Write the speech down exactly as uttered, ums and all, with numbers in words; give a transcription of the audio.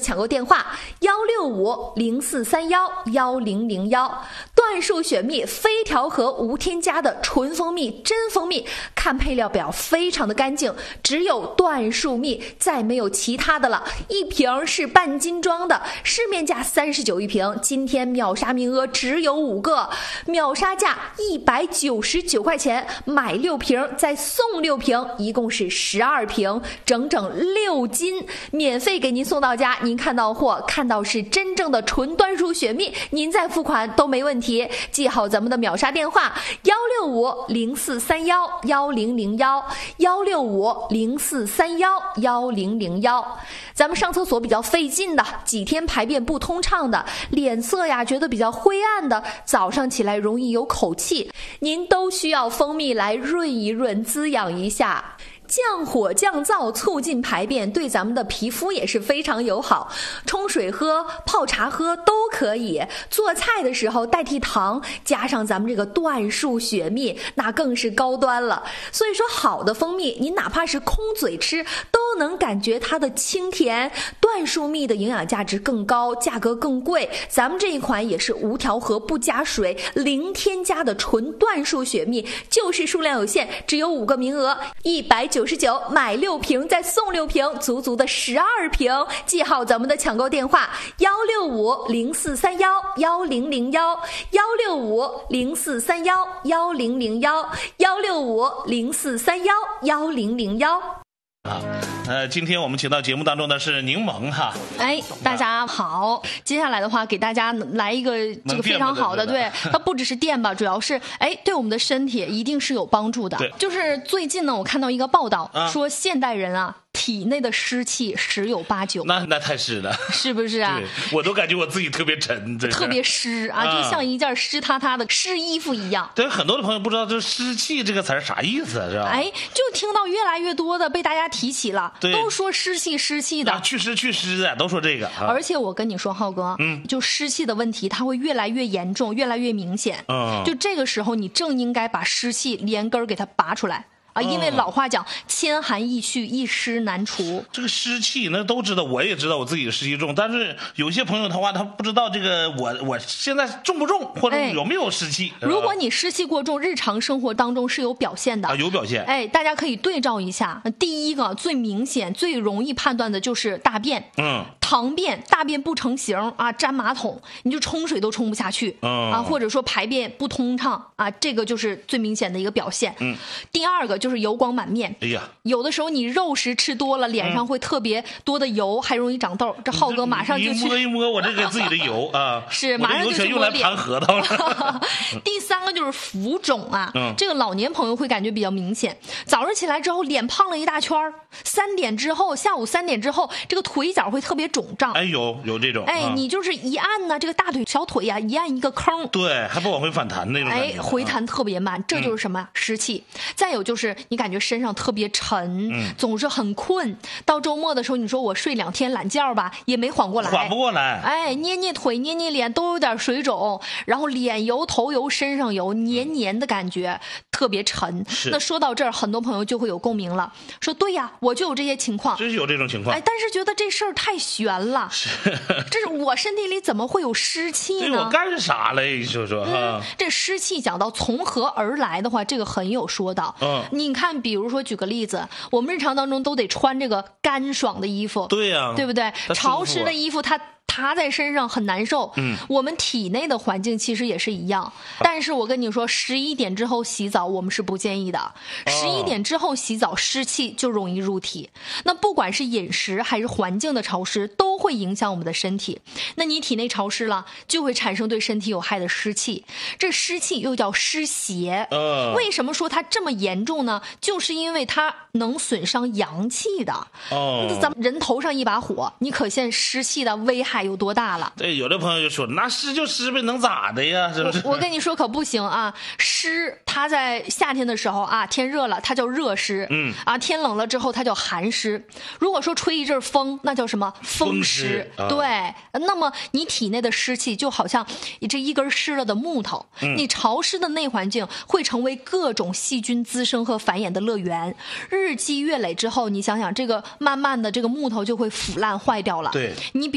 抢购电话幺六五零四三幺幺零零幺。椴树雪蜜非调和无添加的纯蜂蜜，真蜂蜜，看配料表非常的干净，只有椴树蜜，再没有其他的了。一瓶是半斤装的，市面价三十九一瓶，今天秒杀名额只有五个，秒杀价一百九十九块钱，买六瓶再送六瓶，一共是十二瓶，整整六斤，免费给您送到家。您看到货，看到是真正的纯椴树雪蜜，您再付款都没问题。记好咱们的秒杀电话幺六五零四三幺幺零零幺幺六五零四三幺幺零零幺。咱们上厕所比较费劲的，几天排便不通畅的，脸色呀觉得比较灰暗的，早上起来容易有口气，您都需要蜂蜜来润一润，滋养一下。降火降燥，促进排便，对咱们的皮肤也是非常友好。冲水喝、泡茶喝都可以。做菜的时候代替糖，加上咱们这个椴树雪蜜，那更是高端了。所以说，好的蜂蜜，您哪怕是空嘴吃，都能感觉它的清甜。椴树蜜的营养价值更高，价格更贵。咱们这一款也是无调和、不加水、零添加的纯椴树雪蜜，就是数量有限，只有五个名额，一百九十九，买六瓶再送六瓶，足足的十二瓶。记好咱们的抢购电话幺六五零四三幺幺零零幺幺六五零四三幺幺零零幺幺六五零四三幺幺零零幺。 啊，呃，今天我们请到节目当中的是柠檬哈。 哎，大家好，接下来的话给大家来一个这个非常好的，对，它不只是电吧，主要是哎对我们的身体一定是有帮助的。 对， 就是最近呢，我看到一个报道、 啊、 说现代人啊。体内的湿气十有八九， 那那太湿了， 是不是啊？ 我都感觉我自己特别沉， 特别湿啊，就像一件湿塌塌的湿衣服一样。 对，很多的朋友不知道这湿气这个词儿啥意思，是吧？ 哎，就听到越来越多的被大家提起了，都说湿气湿气的， 啊、祛湿祛湿的，都说这个。啊、 而且我跟你说，浩哥，嗯，就湿气的问题，它会越来越严重，越来越明显。嗯，就这个时候，你正应该把湿气连根儿给它拔出来。啊，因为老话讲，千寒易去，一湿难除。 这个湿气那都知道，我也知道我自己的湿气重，但是有些朋友的话，他不知道这个我我现在重不重，或者有没有湿气。 哎、如果你湿气过重，日常生活当中是有表现的啊， 有表现。 哎，大家可以对照一下。第一个最明显、最容易判断的就是大便，嗯，溏便，大便不成形啊，粘马桶，你就冲水都冲不下去，嗯啊，或者说排便不通畅啊，这个就是最明显的一个表现。嗯，第二个就。就是油光满面，哎呀，有的时候你肉食吃多了，脸上会特别多的油，嗯、还容易长痘。这浩哥马上就去摸一摸我这给自己的油啊， 是马上就去用来盘核桃了。 第三个就是浮肿啊，嗯、这个老年朋友会感觉比较明显。早上起来之后脸胖了一大圈，三点之后，下午三点之后，这个腿脚会特别肿胀。 哎，有有这种， 哎，嗯、你就是一按呢，这个大腿小腿呀、啊，一按一个坑， 对，还不往回反弹那种感觉， 哎，回弹特别慢，这就是什么、嗯、湿气。再有就是。你感觉身上特别沉，嗯、总是很困。到周末的时候，你说我睡两天懒觉吧，也没缓过来， 缓不过来。 哎，捏捏腿，捏捏脸，都有点水肿，然后脸油、头油、身上油，黏黏的感觉，特别沉。那说到这儿，很多朋友就会有共鸣了，说对呀，我就有这些情况， 真是有这种情况。 哎，但是觉得这事儿太悬了，是，这是我身体里怎么会有湿气呢？ 对，我干啥了？你说说、嗯、 这湿气讲到从何而来的话，这个很有说道。嗯，你看，比如说举个例子，我们日常当中都得穿这个干爽的衣服， 对呀、啊， 对不对？潮湿的衣服它塌在身上很难受。嗯，我们体内的环境其实也是一样，但是我跟你说，十一点之后洗澡我们是不建议的。十一点之后洗澡，湿气就容易入体。那不管是饮食还是环境的潮湿，都会影响我们的身体。那你体内潮湿了，就会产生对身体有害的湿气。这湿气又叫湿邪。嗯，为什么说它这么严重呢？就是因为它能损伤阳气的。哦，咱们人头上一把火，你可见湿气的危害有多大了。 对，有的朋友就说那湿就湿呗，能咋的呀，是不是？ 我, 我跟你说可不行啊，湿它在夏天的时候啊，天热了它叫热湿，嗯啊，天冷了之后它叫寒湿。如果说吹一阵风，那叫什么风湿？风湿对、啊，那么你体内的湿气就好像你这一根湿了的木头，嗯、你潮湿的内环境会成为各种细菌滋生和繁衍的乐园。日积月累之后，你想想这个慢慢的这个木头就会腐烂坏掉了。 对， 你比